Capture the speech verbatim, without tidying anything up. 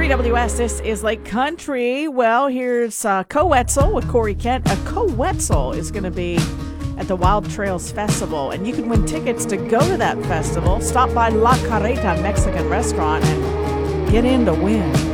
three W S, this is Lake Country. Well, here's uh, Coetzel with Corey Kent. A Coetzel is going to be at the Wild Trails Festival, and you can win tickets to go to that festival. Stop by La Carreta Mexican Restaurant and get in to win.